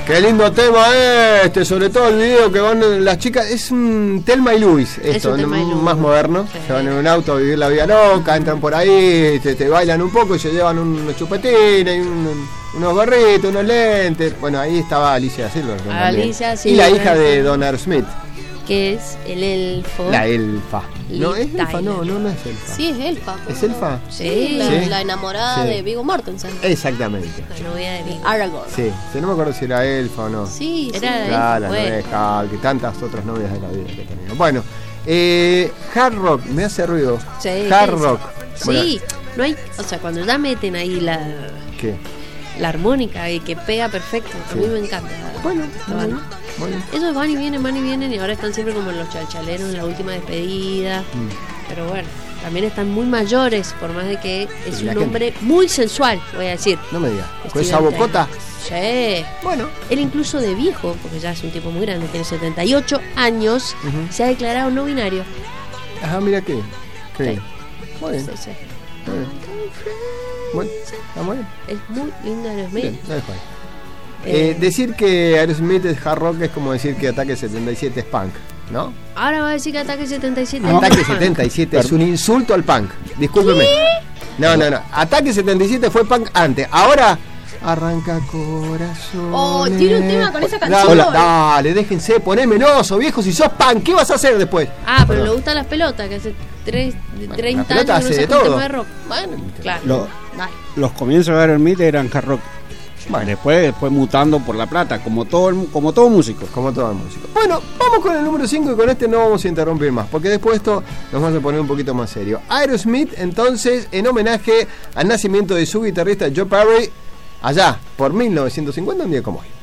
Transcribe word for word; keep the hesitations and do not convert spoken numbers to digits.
Qué lindo tema este, sobre todo el video que van las chicas, es un Thelma y Luis, esto, Thelma y Luis. Más moderno, sí. Se van en un auto a vivir la vida loca, entran por ahí, te, te bailan un poco y se llevan unos chupetines, y un, unos gorritos, unos lentes, bueno, ahí estaba Alicia Silverstone Alicia también. Y la hija de Don Aerosmith. Que es el elfo. La elfa. No, es elfa, Tyler. no, no, no es elfa. Sí, es elfa. ¿Es elfa? Sí, la, ¿Sí? la enamorada Sí. de Viggo Mortensen. Exactamente. La novia de Viggo. Aragorn. Sí, sí, no me acuerdo si era elfa o no. Sí, Era sí. Claro, la bueno. novia de Hulk y tantas otras novias de la vida que tenía. Bueno, eh, hard rock, me hace ruido. Sí, hard sí, rock. Sí, Bueno, no hay, o sea, cuando ya meten ahí la, ¿qué? la armónica y que pega perfecto, a Sí. mí me encanta. Bueno, La muy banda. bien, muy bien. Ellos van y vienen, van y vienen y ahora están siempre como en los chalchaleros en la última despedida. Mm. Pero bueno, también están muy mayores, por más de que es Sí, la un gente. hombre muy sensual, voy a decir. No me digas. ¿Con Steven esa bocota? Tyler. Sí. Bueno. Él incluso de viejo, porque ya es un tipo muy grande, tiene setenta y ocho años, Ujú. se ha declarado no binario. Ajá, mira qué. Qué Sí. bien. Muy bien, Sí, sí. muy bien. Bueno, está muy bien. Es muy lindo Aerosmith. Bien, lo dejo ahí. Eh, Eh, decir que Aerosmith es hard rock es como decir que Ataque setenta y siete es punk, ¿no? Ahora va a decir que Ataque setenta y siete No. es Ataque punk. setenta y siete es un insulto al punk. Discúlpeme. No, no, no. Ataque setenta y siete fue punk antes. Ahora arranca corazón. Oh, tiene un tema con esa Dale, canción. dale, déjense poner meloso, viejo. Si sos punk, ¿qué vas a hacer después? Ah, pero Perdón. le gustan las pelotas, que hace tres, Bueno, treinta la pelota años que hace no de saca un todo. tema de rock. Bueno, Claro. Lo- Dale. los comienzos de Aerosmith eran hard rock. Bueno. Después fue mutando por la plata, como todo el- como todo músico. Como todo el músico. Bueno, vamos con el número cinco y con este no vamos a interrumpir más, porque después esto nos vamos a poner un poquito más serio. Aerosmith, entonces, en homenaje al nacimiento de su guitarrista Joe Perry, allá por mil novecientos cincuenta, un día como hoy.